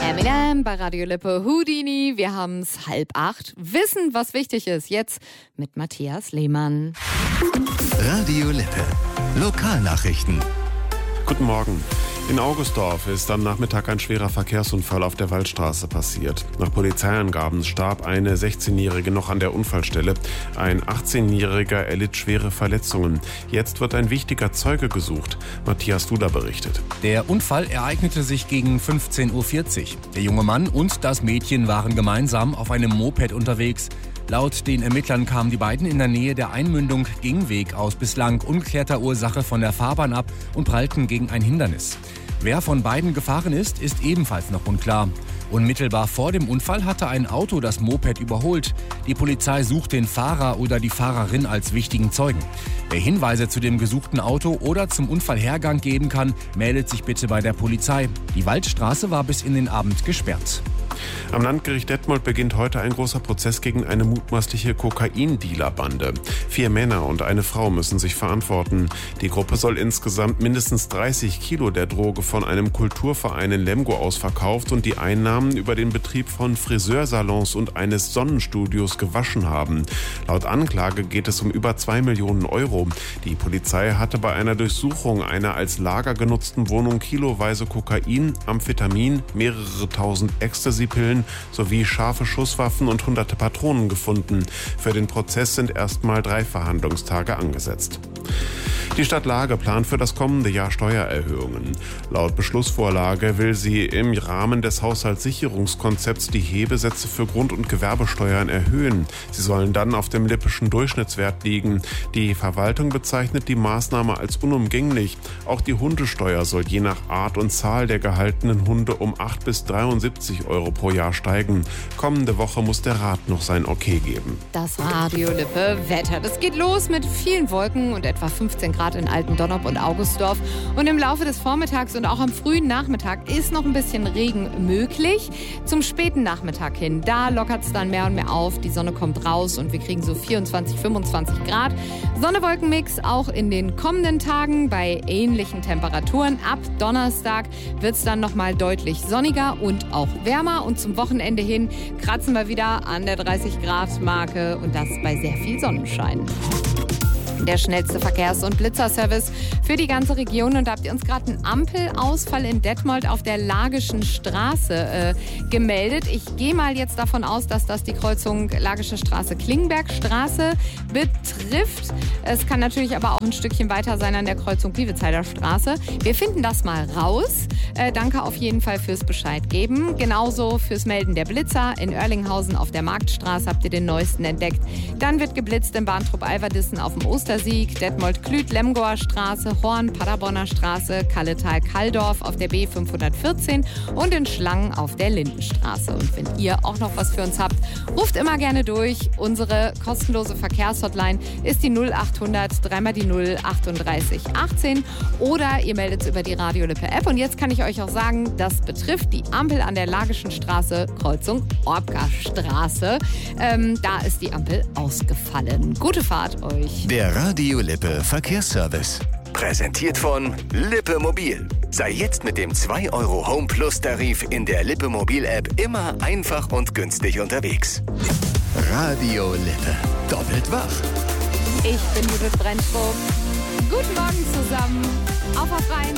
Eminem bei Radio Lippe, Houdini. Wir haben's 7:30. Wissen, was wichtig ist. Jetzt mit Matthias Lehmann. Radio Lippe. Lokalnachrichten. Guten Morgen. In Augustdorf ist am Nachmittag ein schwerer Verkehrsunfall auf der Waldstraße passiert. Nach Polizeiangaben starb eine 16-Jährige noch an der Unfallstelle. Ein 18-Jähriger erlitt schwere Verletzungen. Jetzt wird ein wichtiger Zeuge gesucht. Matthias Duda berichtet. Der Unfall ereignete sich gegen 15:40 Uhr. Der junge Mann und das Mädchen waren gemeinsam auf einem Moped unterwegs. Laut den Ermittlern kamen die beiden in der Nähe der Einmündung Gingweg aus bislang ungeklärter Ursache von der Fahrbahn ab und prallten gegen ein Hindernis. Wer von beiden gefahren ist, ist ebenfalls noch unklar. Unmittelbar vor dem Unfall hatte ein Auto das Moped überholt. Die Polizei sucht den Fahrer oder die Fahrerin als wichtigen Zeugen. Wer Hinweise zu dem gesuchten Auto oder zum Unfallhergang geben kann, meldet sich bitte bei der Polizei. Die Waldstraße war bis in den Abend gesperrt. Am Landgericht Detmold beginnt heute ein großer Prozess gegen eine mutmaßliche Kokain-Dealer-Bande. 4 Männer und eine Frau müssen sich verantworten. Die Gruppe soll insgesamt mindestens 30 Kilo der Droge von einem Kulturverein in Lemgo aus verkauft und die Einnahmen über den Betrieb von Friseursalons und eines Sonnenstudios gewaschen haben. Laut Anklage geht es um über 2 Millionen Euro. Die Polizei hatte bei einer Durchsuchung einer als Lager genutzten Wohnung kiloweise Kokain, Amphetamin, mehrere tausend Ecstasy-Pillen sowie scharfe Schusswaffen und hunderte Patronen gefunden. Für den Prozess sind erstmal 3 Verhandlungstage angesetzt. Die Stadt Lage plant für das kommende Jahr Steuererhöhungen. Laut Beschlussvorlage will sie im Rahmen des Haushaltssicherungskonzepts die Hebesätze für Grund- und Gewerbesteuern erhöhen. Sie sollen dann auf dem lippischen Durchschnittswert liegen. Die Verwaltung bezeichnet die Maßnahme als unumgänglich. Auch die Hundesteuer soll je nach Art und Zahl der gehaltenen Hunde um 8 bis 73 Euro pro Jahr steigen. Kommende Woche muss der Rat noch sein Okay geben. Das Radio Lippe Wetter. Das geht los mit vielen Wolken und etwa 15 Grad in Altendonnop und Augustdorf. Und im Laufe des Vormittags und auch am frühen Nachmittag ist noch ein bisschen Regen möglich. Zum späten Nachmittag hin, da lockert es dann mehr und mehr auf. Die Sonne kommt raus und wir kriegen so 24, 25 Grad. Sonne-Wolken-Mix auch in den kommenden Tagen bei ähnlichen Temperaturen. Ab Donnerstag wird es dann nochmal deutlich sonniger und auch wärmer. Und zum Wochenende hin kratzen wir wieder an der 30-Grad-Marke und das bei sehr viel Sonnenschein. Der schnellste Verkehrs- und Blitzerservice für die ganze Region. Und da habt ihr uns gerade einen Ampelausfall in Detmold auf der Lagischen Straße gemeldet. Ich gehe mal jetzt davon aus, dass das die Kreuzung Lagische Straße-Klingenbergstraße betrifft. Es kann natürlich aber auch ein Stückchen weiter sein an der Kreuzung Liewezeider Straße. Wir finden das mal raus. Danke auf jeden Fall fürs Bescheid geben. Genauso fürs Melden der Blitzer. In Oerlinghausen auf der Marktstraße habt ihr den neuesten entdeckt. Dann wird geblitzt in Bahntrupp-Alverdissen auf dem Ostersieg, Detmold-Klüt, Lemgoer Straße, Horn, Paderborner Straße, Kalletal-Kalldorf auf der B514 und in Schlangen auf der Lindenstraße. Und wenn ihr auch noch was für uns habt, ruft immer gerne durch. Unsere kostenlose Verkehrshotline ist die 0800 3 die 0 38 18 oder ihr meldet es über die Radio Lippe App. Und jetzt kann ich euch auch sagen, das betrifft die Ampel an der Lagischen Straße, Kreuzung Orpka-Straße. Da ist die Ampel ausgefallen. Gute Fahrt euch. Der Radio Lippe Verkehrsservice. Präsentiert von Lippe Mobil. Sei jetzt mit dem 2 € Home Plus Tarif in der Lippe Mobil App immer einfach und günstig unterwegs. Radio Lippe. Doppelt wach. Ich bin Judith Brennstrup. Guten Morgen zusammen. Auf rein.